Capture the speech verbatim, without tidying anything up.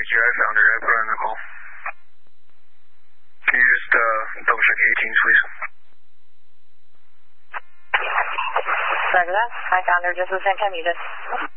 G I found her. I put her on the call. Can you just uh, double check eighteens, please? Roger that. I found her just as San Cam muted.